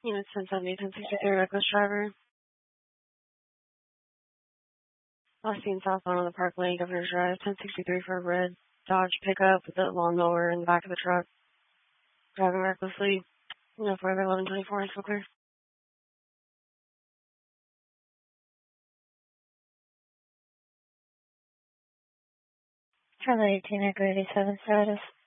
Unit 1070, 1063, reckless driver. Last seen southbound on the Park Lane, Governor's Drive, 1063 for a red Dodge pickup with a lawnmower in the back of the truck. Driving recklessly. No further, 1124, still clear. Charlie 18 Echo 87 status.